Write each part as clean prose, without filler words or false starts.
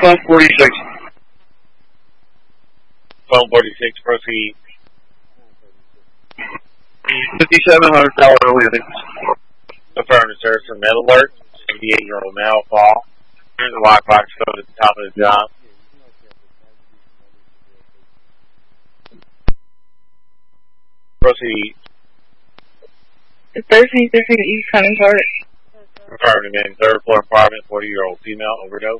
phone 46. Phone 46, proceed. $5,700 early. Affirmative, sir. For med alert, 78-year-old male fall. Here's the lock box code at the top of the job. Proceed. 1315 East Cunning Park. Affirmative, in third floor apartment, 40-year-old female overdose.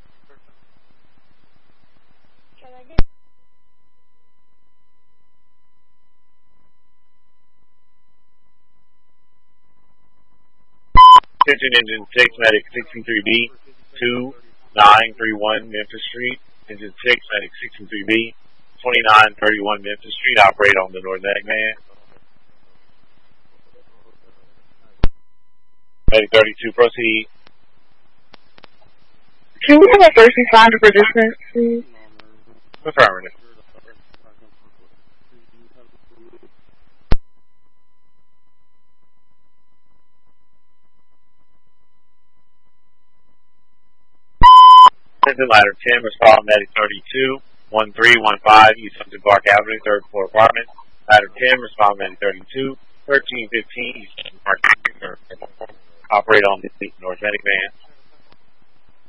Attention Engine 6, Medic 63B, 2931 Memphis Street. Engine 6, Medic 63B, 2931 Memphis Street. Operate on the North Medic man. Medic 32, proceed. Can we have a first responder for distance, please? Affirmative. Attention Ladder 10, respond Medic 32, 1315 East Huntington Park Avenue, third floor apartment. Ladder 10, respond Medic 32, 1315 East Huntington Park Avenue, third floor apartment. Operate on the North Medic van.